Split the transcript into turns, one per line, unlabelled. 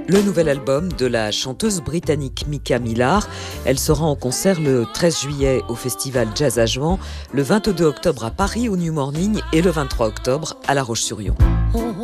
le nouvel album de la chanteuse britannique Mika Millar. Elle sera en concert le 13 juillet au festival Jazz à Juan, le 22 octobre à Paris au New Morning et le 23 octobre à La Roche-sur-Yon.